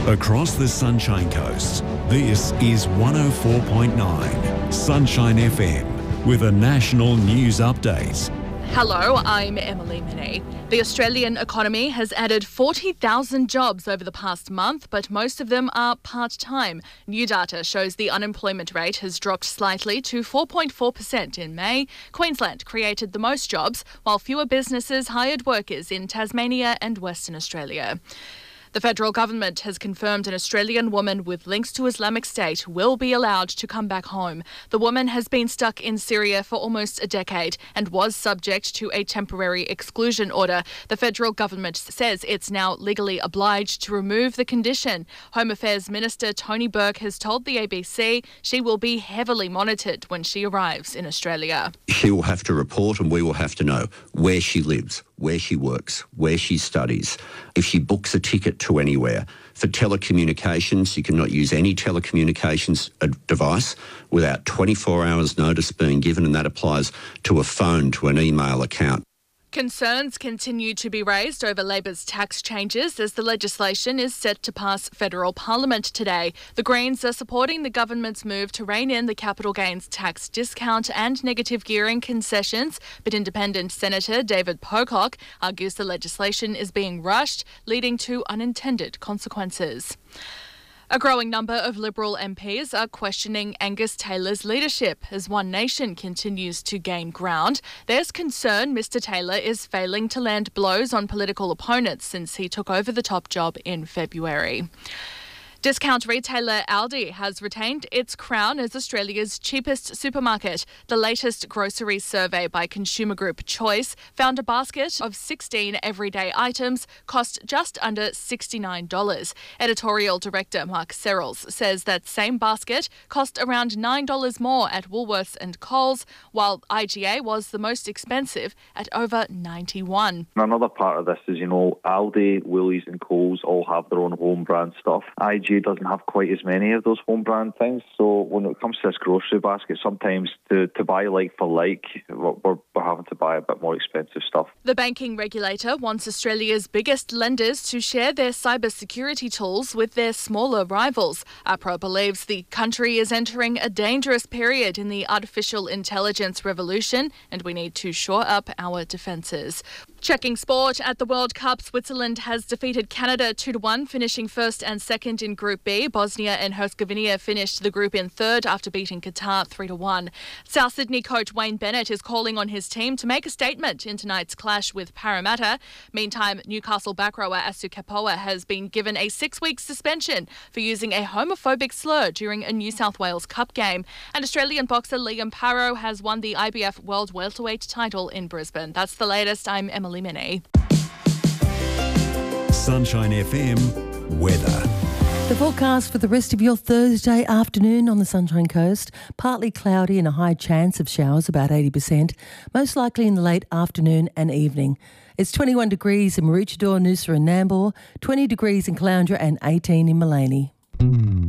Across the Sunshine Coast, this is 104.9 Sunshine FM with a national news update. Hello, I'm Emily Minnie. The Australian economy has added 40,000 jobs over the past month, but most of them are part-time. New data shows the unemployment rate has dropped slightly to 4.4% in May. Queensland created the most jobs, while fewer businesses hired workers in Tasmania and Western Australia. The federal government has confirmed an Australian woman with links to Islamic State will be allowed to come back home. The woman has been stuck in Syria for almost a decade and was subject to a temporary exclusion order. The federal government says it's now legally obliged to remove the condition. Home Affairs Minister Tony Burke has told the ABC she will be heavily monitored when she arrives in Australia. She will have to report and we will have to know where she lives, where she works, where she studies, if she books a ticket to anywhere. For telecommunications, you cannot use any telecommunications device without 24 hours notice being given, and that applies to a phone, to an email account. Concerns continue to be raised over Labor's tax changes as the legislation is set to pass federal parliament today. The Greens are supporting the government's move to rein in the capital gains tax discount and negative gearing concessions, but independent Senator David Pocock argues the legislation is being rushed, leading to unintended consequences. A growing number of Liberal MPs are questioning Angus Taylor's leadership as One Nation continues to gain ground. There's concern Mr Taylor is failing to land blows on political opponents since he took over the top job in February. Discount retailer Aldi has retained its crown as Australia's cheapest supermarket. The latest grocery survey by consumer group Choice found a basket of 16 everyday items cost just under $69. Editorial director Mark Serrels says that same basket cost around $9 more at Woolworths and Coles, while IGA was the most expensive at over $91. Another part of this is, Aldi, Woolies and Coles all have their own home brand stuff. IGA doesn't have quite as many of those home brand things, so when it comes to this grocery basket, sometimes to buy like for like, we're having to buy a bit more expensive stuff. The banking regulator wants Australia's biggest lenders to share their cyber security tools with their smaller rivals. APRA believes the country is entering a dangerous period in the artificial intelligence revolution, and we need to shore up our defences. Checking sport at the World Cup, Switzerland has defeated Canada 2-1, finishing first and second in Group B. Bosnia and Herzegovina finished the group in third after beating Qatar 3-1. South Sydney coach Wayne Bennett is calling on his team to make a statement in tonight's clash with Parramatta. Meantime, Newcastle back rower Asu Kepoa has been given a 6-week suspension for using a homophobic slur during a New South Wales Cup game. And Australian boxer Liam Parrow has won the IBF World Welterweight title in Brisbane. That's the latest. I'm Emily Minnie. Sunshine FM weather. The forecast for the rest of your Thursday afternoon on the Sunshine Coast, partly cloudy and a high chance of showers, about 80%, most likely in the late afternoon and evening. It's 21 degrees in Maroochydore, Noosa and Nambour, 20 degrees in Caloundra and 18 in Maleny.